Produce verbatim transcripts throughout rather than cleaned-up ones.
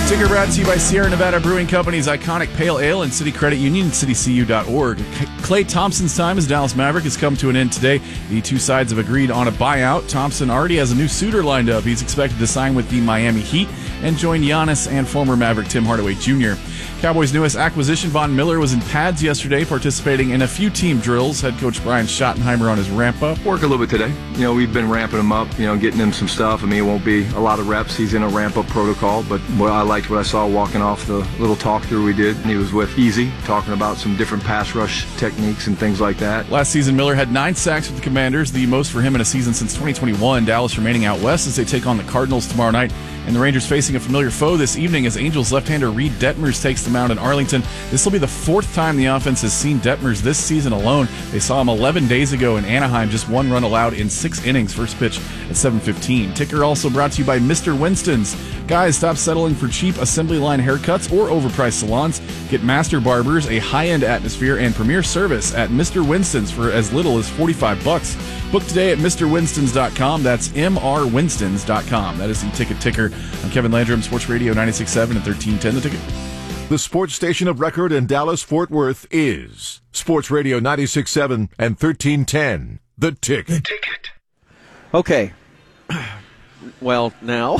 Ticker brought to you by Sierra Nevada Brewing Company's iconic Pale Ale and City Credit Union, city c u dot org. Klay Thompson's time as Dallas Maverick has come to an end today. The two sides have agreed on a buyout. Thompson already has a new suitor lined up. He's expected to sign with the Miami Heat and join Giannis and former Maverick Tim Hardaway Junior Cowboys' newest acquisition, Von Miller, was in pads yesterday, participating in a few team drills. Head coach Brian Schottenheimer on his ramp-up. Work a little bit today. You know, we've been ramping him up, you know, getting him some stuff. I mean, it won't be a lot of reps. He's in a ramp-up protocol, but what I liked what I saw walking off the little talk-through we did. And he was with Easy, talking about some different pass rush techniques and things like that. Last season, Miller had nine sacks with the Commanders, the most for him in a season since twenty twenty-one. Dallas remaining out west as they take on the Cardinals tomorrow night. And the Rangers facing a familiar foe this evening as Angels left-hander Reed Detmers takes the mound in Arlington. This will be the fourth time the offense has seen Detmers this season alone. They saw him eleven days ago in Anaheim, just one run allowed in six innings. First pitch at seven fifteen. Ticker also brought to you by Mister Winston's. Guys, stop settling for cheap assembly line haircuts or overpriced salons. Get Master Barbers, a high-end atmosphere, and premier service at Mister Winston's for as little as forty-five bucks. Book today at Mr Winstons dot com. That's M R Winstons dot com. That is the Ticket Ticker. I'm Kevin Landrum, Sports Radio ninety-six point seven and thirteen ten The Ticket. The sports station of record in Dallas-Fort Worth is Sports Radio ninety-six point seven and thirteen ten The Ticket. The Ticket. Okay. Well, now.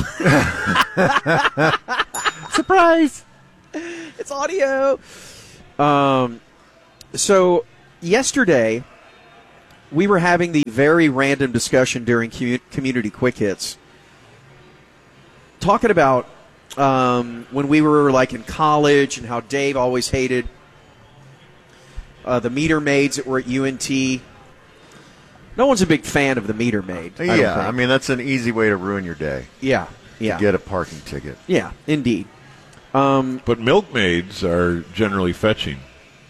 Surprise! It's audio. Um, so, yesterday, we were having the very random discussion during commu- Community Quick Hits, talking about um, when we were like in college and how Dave always hated uh, the meter maids that were at U N T. No one's a big fan of the meter maid. I yeah, I mean, that's an easy way to ruin your day. Yeah, yeah. To get a parking ticket. Yeah, indeed. Um, but milkmaids are generally fetching.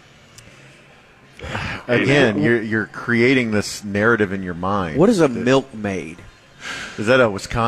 Again, you're you're creating this narrative in your mind. What is a milkmaid? Is that a Wisconsin